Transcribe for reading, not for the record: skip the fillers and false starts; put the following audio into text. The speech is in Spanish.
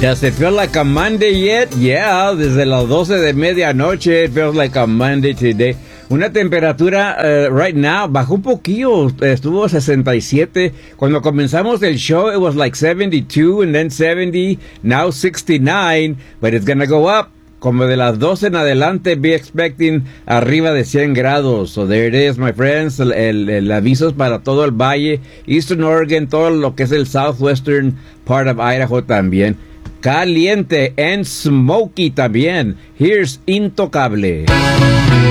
Does it feel like a Monday yet? Yeah, desde las 12 de medianoche, it feels like a Monday today. Una temperatura right now bajó un poquillo, estuvo 67. Cuando comenzamos el show, it was like 72 and then 70, now 69, but it's gonna go up. Como de las 12 en adelante, be expecting arriba de 100 grados. So there it is, my friends. El aviso es para todo el valle, Eastern Oregon, todo lo que es el southwestern part of Idaho también. Caliente and smoky también. Here's Intocable.